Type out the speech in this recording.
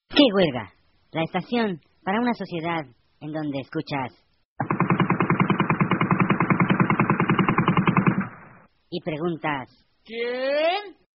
¿Qué huelga? La estación para una sociedad en donde escuchas y preguntas. ¿Quién?